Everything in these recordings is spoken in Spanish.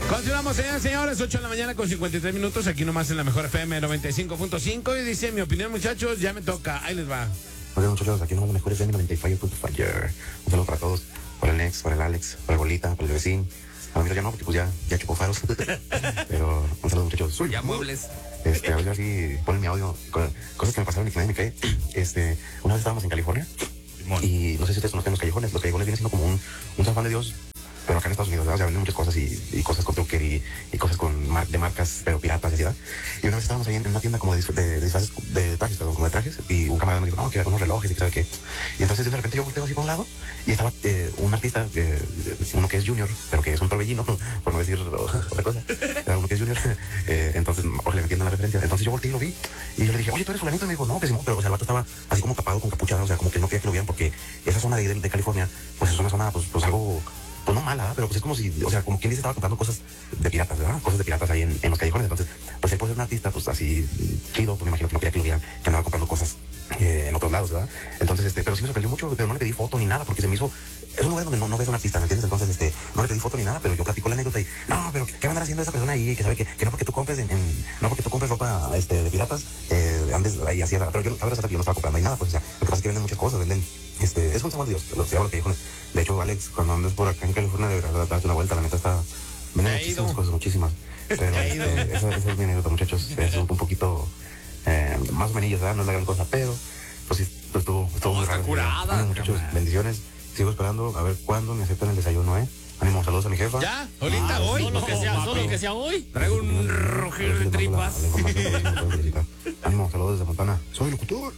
Continuamos, señoras y señores, 8 de la mañana con 53 minutos, aquí nomás en la mejor FM 95.5. Y dice, mi opinión, muchachos, ya me toca, ahí les va. Hola, muchachos, aquí nomás la mejor FM 95.5. Un saludo para todos, para el Nex, para el Alex, para el Bolita, para el vecino. A mí ya no, porque pues ya chupó faros. Pero un saludo, muchachos. Ya muebles. A ver si ponen mi audio. Cosas que me pasaron y que nadie me cree. Una vez estábamos en California. Y no sé si ustedes conocen los callejones. Los callejones vienen siendo como un San Juan de Dios, pero acá en Estados Unidos, ¿verdad? O sea, venden muchas cosas y cosas con trucker y cosas de marcas, pero piratas, ¿verdad? Y una vez estábamos ahí en una tienda como de disfraces, de trajes, perdón, como de trajes, y un camarada me dijo, no, que unos relojes y que sabe qué. Y entonces de repente yo volteo así por un lado y estaba un artista, uno que es junior, pero que es un torbellino, por no decir otra cosa, era uno que es junior, entonces, ojalá me entiendan la referencia. Entonces yo volteé y lo vi, y yo le dije, oye, ¿tú eres fulanito? Y me dijo, no, que sí, pero o sea, el vato estaba así como tapado con capuchada, o sea, como que no quería que lo vieran, porque esa zona de California, pues es una zona, pues algo, pues no mala, pero pues es como si, o sea, como quien dice, estaba comprando cosas de piratas, ¿verdad? Cosas de piratas ahí en los callejones. Entonces, pues él puede ser un artista, pues así, chido, pues me imagino que no quería que lo vieran, que andaba comprando cosas en otros lados, ¿verdad? Entonces, pero sí me sorprendió mucho, pero no le pedí foto ni nada, porque se me hizo, es un lugar donde no ves a un artista, ¿me entiendes? Entonces, no le pedí foto ni nada, pero yo platico la anécdota y, no, pero ¿qué va a andar haciendo esa persona ahí? Que sabe que no porque tú compres no porque tú compres ropa, de piratas, andes ahí así, pero yo, la verdad es que yo no estaba comprando ahí nada, pues, o sea, lo que pasa es que venden muchas cosas, venden, es un San Juan de Dios, lo que se llama los callejones. De hecho, Alex, cuando andes por acá en California, de verdad, date una vuelta, la neta está, venden muchísimas cosas, muchísimas. Pero esa es mi anécdota, muchachos, es un poquito, más o menos, ¿verdad? No es la gran cosa, pero, pues sí, estuvo muy raro. Curada. Bueno, muchachos, bendiciones, sigo esperando a ver cuándo me aceptan el desayuno, Ánimo, saludos a mi jefa. ¿Ya? ¿Ahorita? ¿Hoy? Solo que sea hoy. Traigo un rugir de tripas. Ánimo, saludos desde Montana. Soy locutor.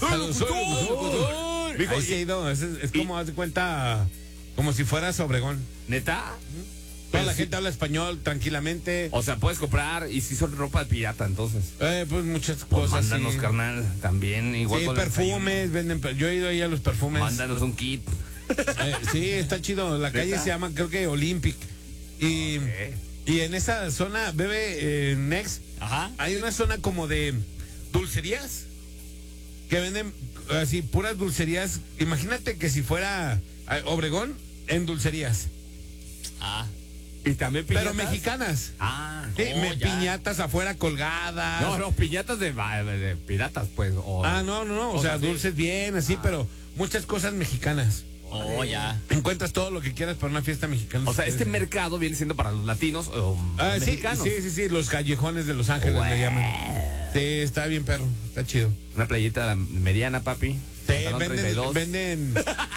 Ahí sí he ido, es como, haz de cuenta, como si fueras Obregón. ¿Neta? Toda la gente habla español tranquilamente. O sea, puedes comprar y si son ropa de pirata, entonces. Pues muchas Pues cosas. mándanos, sí. carnal, también. Igual Sí, con el perfumes, venden. Yo he ido ahí a los perfumes. mándanos un kit. Sí, está chido. La calle se llama, creo que Olympic. Y en esa zona, bebe Next, Ajá. hay una zona como de dulcerías que venden así puras dulcerías. Imagínate que si fuera Obregón en dulcerías, Ah. Y también piñatas. pero mexicanas. Ah. Sí, ya. piñatas afuera colgadas. No, piñatas de piratas, pues. No. O sea, sí. dulces bien, así, pero muchas cosas mexicanas. Oh, ya. Encuentras todo lo que quieras para una fiesta mexicana. O sea, este mercado viene siendo para los latinos o sí, mexicanos. sí, los callejones de Los Ángeles le llaman. Sí, está bien, perro, está chido. Una playita mediana, papi. Sí, Pantalón 32. venden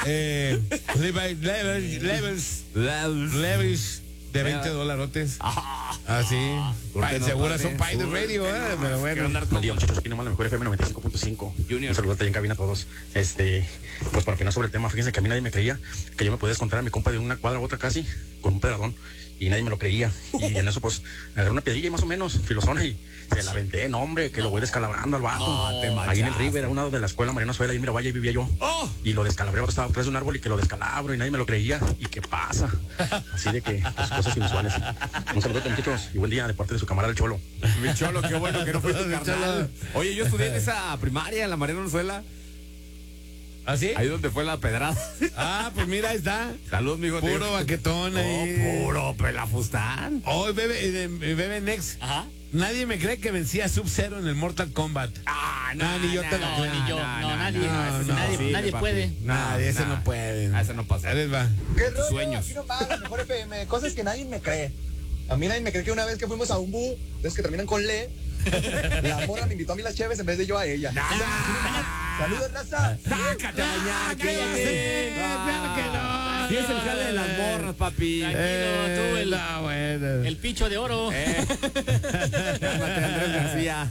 Levi's de $20. Así. Porque Bueno, seguro son padre. Pay de Radio, pero bueno. Buen día, muchachos, aquí nomás la mejor FM 95.5. Junior. Un saludote ahí en cabina a todos. Pues para opinar sobre el tema, fíjense que a mí nadie me creía que yo me podía descontar a mi compa de una cuadra a otra casi, con un pedradón, y nadie me lo creía. Y en eso, pues, agarré una piedrilla más o menos, filosona, y se la aventé, no, hombre, que lo voy descalabrando al vato. Ahí en el River, a un lado de la escuela Mariano Suela, ahí en Miravalle, ahí vivía yo. Y lo descalabré, estaba atrás de un árbol y que lo descalabro, y nadie me lo creía. ¿Y qué pasa? Así de que, pues, cosas inusuales. Un saludo, muchachos, y buen día de parte de su camarada el Cholo. Mi cholo, qué bueno que no fue tu carnal. Oye, yo estudié en esa primaria, en la Mariano Venezuela. ¿Así? Ahí donde fue la pedrada. Pues mira, ahí está. Salud, mijo. Puro baquetón ahí. Puro pelafustán. Hoy bebe Next. Ajá. Nadie me cree que vencía a Sub-Zero en el Mortal Kombat. No, ni yo te la creo. Ni yo. No, nadie. no, Nadie puede. Nadie, ese no puede. Ese no pasa. Ahí les va. ¿Qué rollo? Sueños. Aquí nomás, la mejor FM. Cosas que nadie me cree. A mí nadie me cree que una vez que fuimos a un bu, es que terminan con le, la morra me invitó a mí las cheves en vez de yo a ella. Saludos, raza. ¡Sácate a bañar! Claro que no. Sí es el jale de las morras, papi. Tranquilo, tú, bueno. el picho de oro. Cálmate, Andrés García.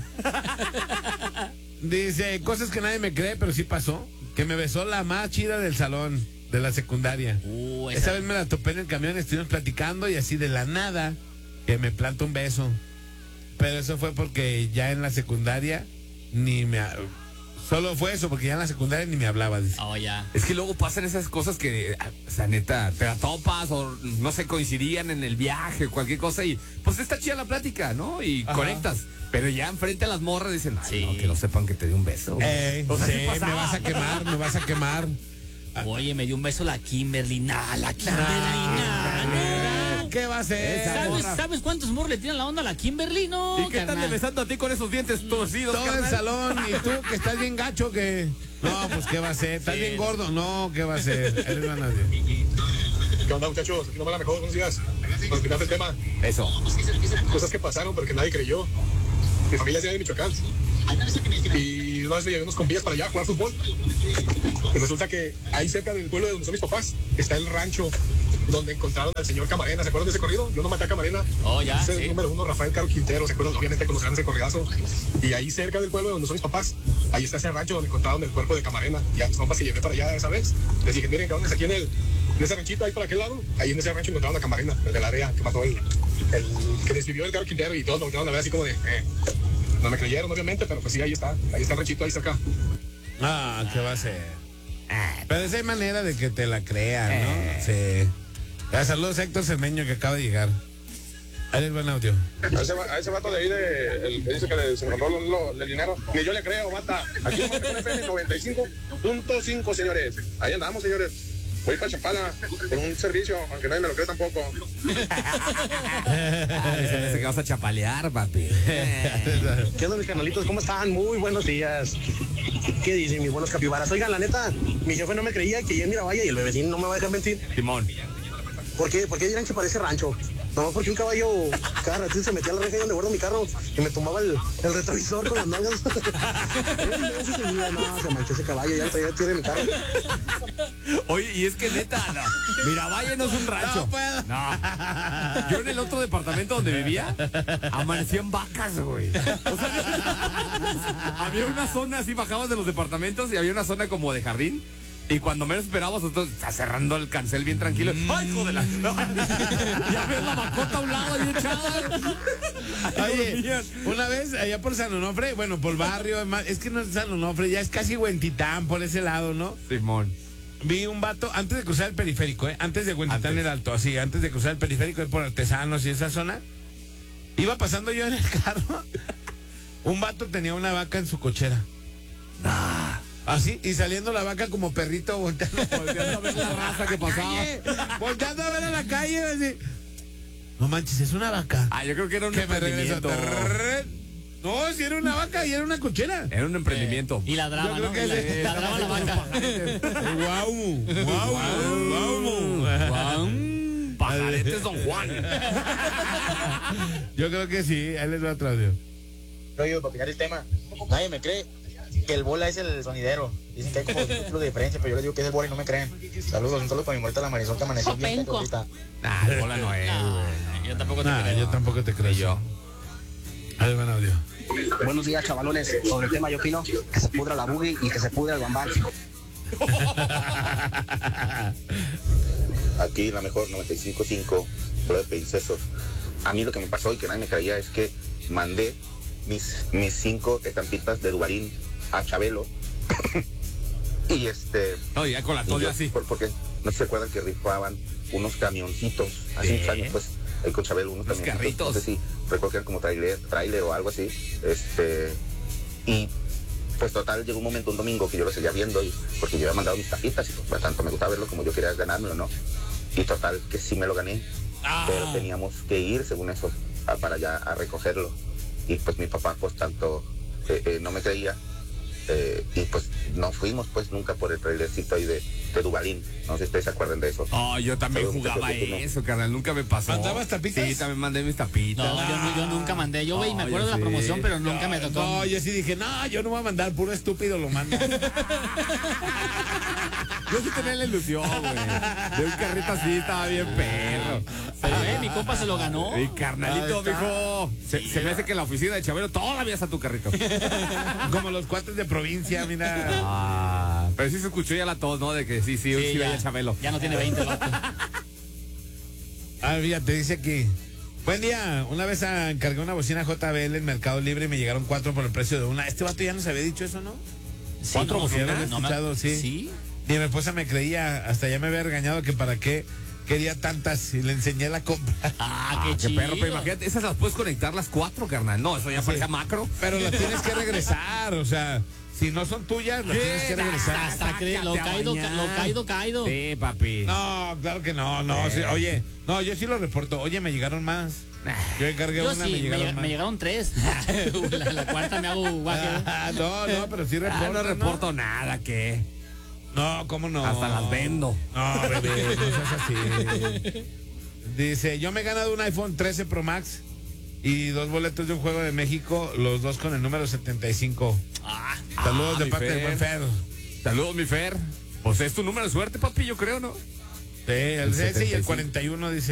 Dice, cosas que nadie me cree, pero sí pasó. Que me besó la más chida del salón, de la secundaria. Esa vez me la topé en el camión, estuvimos platicando y así de la nada, que me planta un beso. Pero eso fue porque ya en la secundaria solo fue eso, porque ya en la secundaria ni me hablaba. Dice. Oh, ya. Es que luego pasan esas cosas que, o sea, neta, te la topas o no sé, coincidían en el viaje o cualquier cosa y pues está chida la plática, ¿no? Y conectas. Pero ya enfrente a las morras dicen, ay, Sí. no, que no sepan que te di un beso. O sea, Sí, ¿qué pasaba? me vas a quemar. Oye, me dio un beso la Kimberly. La Kimberly. ¿qué va a ser? ¿Sabes cuántos morros le tiran la onda a la Kimberly? No, ¿Y qué están besando a ti con esos dientes torcidos, Todo el carnal? salón, y tú que estás bien gacho, que... No, pues ¿qué va a ser? ¿Estás bien gordo? No, ¿qué va a ser? Eres nadie. ¿Qué onda, muchachos? Aquí no me la mejor, buenos días. Para explicar el tema, Eso. cosas que pasaron pero que nadie creyó. Mi familia es de Michoacán. Y una vez me llevé unos compillas para allá a jugar fútbol. Y resulta que ahí cerca del pueblo de donde son mis papás está el rancho donde encontraron al señor Camarena. ¿Se acuerdan de ese corrido? Yo no maté a Camarena. Oh, ya, Ese es sí. el número 1, Rafael Caro Quintero. ¿Se acuerdan? Obviamente conocerán ese corridazo. Y ahí cerca del pueblo de donde son mis papás, ahí está ese rancho donde encontraron el cuerpo de Camarena. Y a mis papás se llevé para allá esa vez. Les dije, miren, cabrones, aquí en ese ranchito, ahí para aquel lado, ahí en ese rancho encontraron a Camarena, el de la área que mató el que desvivió el Caro Quintero, y todos lo encontraron a ver así como de... No me creyeron, obviamente, pero pues sí, ahí está el ranchito, ahí cerca. Ah, ¿qué va a ser? Pero esa hay manera de que te la crean, ¿no? Sí. Saludos a Héctor Cermeño, que acaba de llegar. Ahí el buen audio. A ese vato de ahí, el que dice que se encontró el dinero, ni yo le creo, mata. Aquí en FM 95.5, señores. Ahí andamos, señores. Voy para Chapala con un servicio, aunque nadie me lo cree tampoco. Se me hace que vas a chapalear, papi. ¿Qué onda, mis canalitos? ¿Cómo están? Muy buenos días. ¿Qué dicen mis buenos capibaras? Oigan, la neta, mi jefe no me creía que yo en Miravalle y el bebecín no me va a dejar mentir. Simón. ¿Por qué? ¿Por qué dirán que parece rancho? No, porque un caballo cada ratito se metía a la reja donde guardo mi carro y me tomaba el retrovisor con las nalgas. No, se manchó ese caballo, ya traía tiene mi carro. Oye, y es que neta, no. Miravalle no es un rancho. No puedo. No. Yo en el otro departamento donde vivía, amanecían vacas, güey. O sea, había una zona así, bajabas de los departamentos y había una zona como de jardín. Y cuando menos esperabas, entonces está cerrando el cancel bien tranquilo. ¡Ay, hijo de la! Ya ves la macota a un lado ahí echada. Oye, una vez allá por San Onofre, bueno, por el barrio, es que no es San Onofre, ya es casi Huentitán, por ese lado, ¿no? Simón. Vi un vato, antes de cruzar el periférico, antes de Huentitán el Alto, así, antes de cruzar el periférico, por Artesanos y esa zona, iba pasando yo en el carro, un vato tenía una vaca en su cochera. Así, y saliendo la vaca como perrito, volteando a ver la raza que pasaba. Volteando a ver a la calle, así. No manches, es una vaca. Ah, yo creo que era un Que me regresó. emprendimiento. No, si era una vaca y era una cochera. Era un emprendimiento. Y ladraba, Yo ¿no? creo que Ladraba la vaca. Guau, guau, guau. Pajaretes Don Juan. Yo creo que sí, ahí les va otro audio. Oye, para opinar el tema, nadie me cree que el bola es el sonidero. Dicen que hay como 10 kilos de diferencia, pero yo les digo que es el bola y no me creen. Saludos, un saludo para mi muerta la Marisol que amaneció bien Penco. ahorita. Nah, el bola no es, güey. Yo tampoco te Nah, creo. yo tampoco te creo. Yo. Ahí va el audio. Buenos días, chavalones. Sobre el tema yo opino que se pudra la boogie y que se pudra el bambán. Aquí la mejor 95.5, lo de princesos. A mí lo que me pasó y que nadie me creía es que mandé mis 5 estampitas de Dubarín a Chabelo. Y No, ya con la y toalla yo, así. porque no se acuerdan que rifaban unos camioncitos hace muchos años, pues el con Chabelo, unos Los camioncitos, carritos. no sé si recuerdo que eran como trailer o algo así. Y pues total, llegó un momento, un domingo, que yo lo seguía viendo, y porque yo había mandado mis tapitas y pues, tanto me gustaba verlo como yo quería ganármelo, ¿no? Y total, que sí me lo gané, pero teníamos que ir, según eso, para allá a recogerlo. Y pues mi papá, pues tanto no me creía, y pues no fuimos pues nunca por el trailercito ahí de Dubalín. No sé si ustedes se acuerdan de eso. Oh, yo también Saludos, jugaba muchachos, que eso, carnal. Nunca me pasó. ¿Mandabas tapitas? Sí, también mandé mis tapitas. No, yo nunca mandé. Yo, güey, me No, acuerdo de yo la sí. promoción, pero nunca me tocó. No, yo sí dije, no, yo no voy a mandar, puro estúpido lo manda. Yo sí tenía la ilusión, güey. De un carrito así, estaba bien perro. Pero, mi compa se lo ganó. Mi carnalito, Ahí está. mijo. Se me hace que en la oficina de Chabelo todavía está tu carrito. Como los cuates de provincia, mira. Pero sí se escuchó ya la tos, ¿no? De que sí, Sí, veía ya, Chabelo. ya no tiene 20, vato. Ah, fíjate, dice aquí. Buen día, una vez encargué una bocina JBL en Mercado Libre y me llegaron 4 por el precio de una. Este vato ya nos había dicho eso, ¿no? Sí, 4 no, bocinas, no, ¿lo he no me- escuchado? Sí. Sí. Y mi esposa me creía, hasta ya me había regañado que para qué quería tantas y le enseñé la compra. Ah, qué Qué chido. perro, pero imagínate, esas las puedes conectar las 4, carnal. No, eso ya parecía macro. Pero las tienes que regresar, o sea, Si no son tuyas, las tienes que regresar. Hasta que lo caído. Sí, papi. No, claro que no. Sí, oye, no, yo sí lo reporto. Oye, me llegaron más. Yo encargué Yo una, sí, me llegaron más. me llegaron 3. la cuarta me hago guaje. No, pero sí reporto. No reporto nada, ¿qué? No, ¿cómo no? Hasta las vendo. No, bebé, no seas así. Dice, yo me he ganado un iPhone 13 Pro Max y 2 boletos de un juego de México, los 2 con el número 75. Saludos de mi parte de Fer. buen Fer. Saludos, mi Fer. Pues es tu número de suerte, papi, yo creo, ¿no? Sí, el 13 y el 41 dice.